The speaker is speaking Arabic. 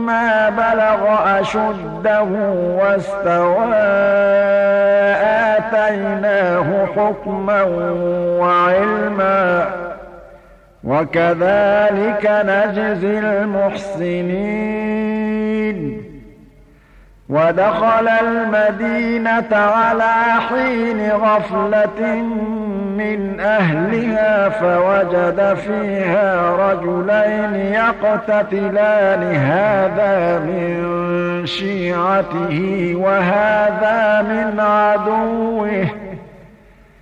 فلما بلغ أشده واستوى آتيناه حكما وعلما وكذلك نجزي المحسنين. ودخل المدينة على حين غفلة من أهلها فوجد فيها رجلين يقتتلان هذا من شيعته وهذا من عدوه